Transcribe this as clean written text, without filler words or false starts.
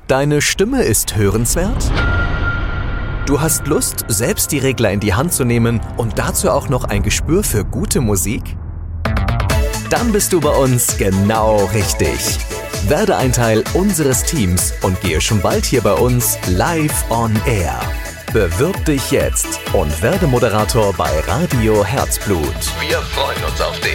Deine Stimme ist hörenswert? Du hast Lust, selbst die Regler in die Hand zu nehmen und dazu auch noch ein Gespür für gute Musik? Dann bist du bei uns genau richtig. Werde ein Teil unseres Teams und gehe schon bald hier bei uns live on air. Bewirb dich jetzt und werde Moderator bei Radio Herzblut. Wir freuen uns auf dich.